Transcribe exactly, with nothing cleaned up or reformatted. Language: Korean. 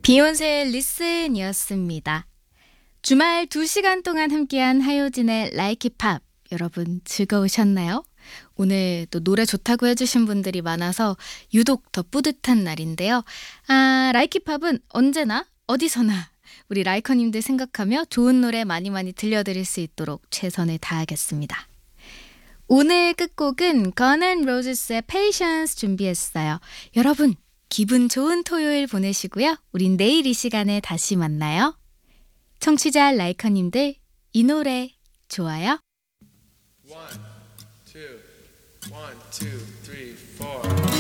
비욘세의 리슨이었습니다. 주말 두 시간 동안 함께한 하효진의 Like It Pop, 여러분 즐거우셨나요? 오늘 또 노래 좋다고 해주신 분들이 많아서 유독 더 뿌듯한 날인데요. 아, Like It Pop은 언제나 어디서나 우리 라이커님들 생각하며 좋은 노래 많이 많이 들려드릴 수 있도록 최선을 다하겠습니다. 오늘 끝곡은 Guns N' Roses의 Patience 준비했어요. 여러분 기분 좋은 토요일 보내시고요. 우린 내일 이 시간에 다시 만나요. 청취자 라이커님들 이 노래 좋아요? One, two, one, two, three, four.